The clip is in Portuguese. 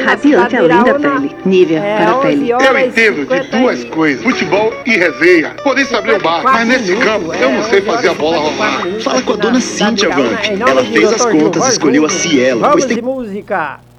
Radiante além da pele. Nivea para a pele. Eu entendo de duas coisas, futebol e resenha. Podem saber o bar, mas nesse campo eu não sei fazer a bola rolar. Fala com a dona Cíntia, Vamp. Ela fez as contas, escolheu a Cielo, pois tem música.